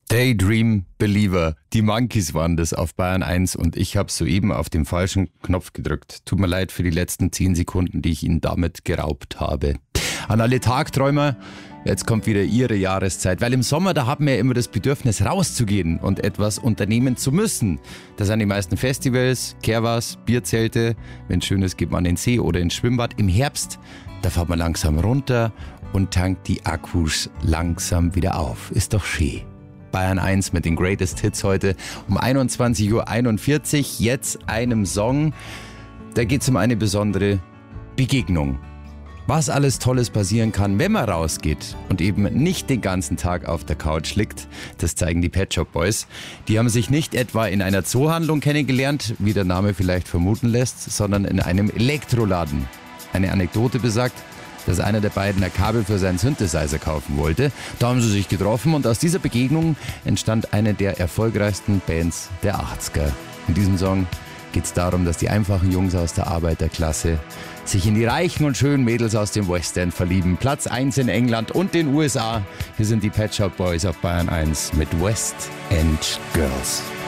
Daydream Believer. Die Monkeys waren das auf Bayern 1 und ich habe soeben auf den falschen Knopf gedrückt. Tut mir leid für die letzten 10 Sekunden, die ich Ihnen damit geraubt habe. An alle Tagträumer, jetzt kommt wieder Ihre Jahreszeit, weil im Sommer, da haben wir ja immer das Bedürfnis rauszugehen und etwas unternehmen zu müssen. Das sind die meisten Festivals, Kehrwas, Bierzelte, wenn es schön ist, geht man in den See oder ins Schwimmbad. Im Herbst, da fährt man langsam runter und tankt die Akkus langsam wieder auf. Ist doch schön. Bayern 1 mit den Greatest Hits heute um 21.41 Uhr. Jetzt einem Song, da geht es um eine besondere Begegnung. Was alles Tolles passieren kann, wenn man rausgeht und eben nicht den ganzen Tag auf der Couch liegt, das zeigen die Pet Shop Boys. Die haben sich nicht etwa in einer Zoohandlung kennengelernt, wie der Name vielleicht vermuten lässt, sondern in einem Elektroladen. Eine Anekdote besagt, dass einer der beiden ein Kabel für seinen Synthesizer kaufen wollte. Da haben sie sich getroffen und aus dieser Begegnung entstand eine der erfolgreichsten Bands der 80er. In diesem Song geht es darum, dass die einfachen Jungs aus der Arbeiterklasse sich in die reichen und schönen Mädels aus dem West End verlieben. Platz 1 in England und den USA. Hier sind die Pet Shop Boys auf Bayern 1 mit West End Girls.